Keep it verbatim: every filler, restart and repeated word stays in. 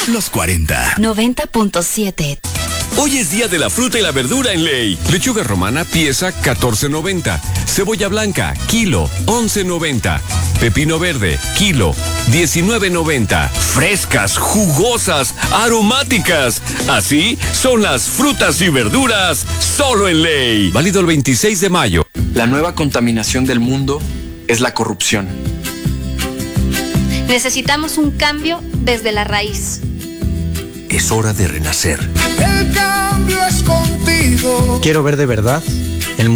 Los cuarenta. noventa punto siete. Hoy es día de la fruta y la verdura en Ley. Lechuga romana, pieza catorce noventa. Cebolla blanca, kilo once noventa. Pepino verde, kilo diecinueve noventa. Frescas, jugosas, aromáticas. Así son las frutas y verduras solo en Ley. Válido el veintiséis de mayo. La nueva contaminación del mundo es la corrupción. Necesitamos un cambio desde la raíz. Es hora de renacer. El cambio es contigo. Quiero ver de verdad